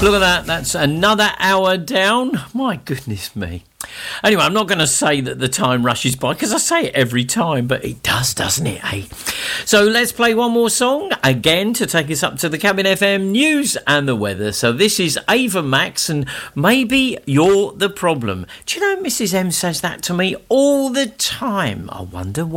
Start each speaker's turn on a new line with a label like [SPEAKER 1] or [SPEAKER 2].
[SPEAKER 1] Look at that. That's another hour down. My goodness me. Anyway, I'm not going to say that the time rushes by because I say it every time, but it does, doesn't it, eh? So let's play one more song again to take us up to the Cabin FM news and the weather. So this is Ava Max and Maybe You're the Problem. Do you know Mrs. M says that to me all the time? I wonder why.